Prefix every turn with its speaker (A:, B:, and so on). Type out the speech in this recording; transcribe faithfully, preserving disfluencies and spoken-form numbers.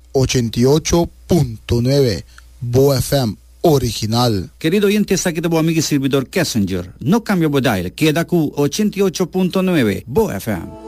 A: ochenta y ocho punto nueve Bo F M original.
B: Querido oyente, está aquí tu amigo y servidor Kessinger. No cambio de dial, queda con ochenta y ocho punto nueve Bo F M.